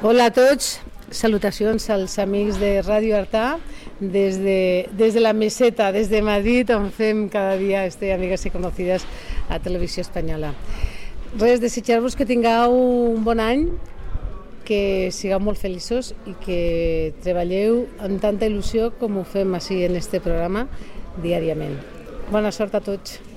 Hola a tots, salutacions als amics de Ràdio Artà des de la meseta, des de Madrid, on fem cada dia Amigues i Conocides a Televisió Espanyola. Res, desitjar-vos que tingueu un bon any, que sigueu molt feliços i que treballeu amb tanta il·lusió com ho fem així en este programa diàriament. Bona sort a tots.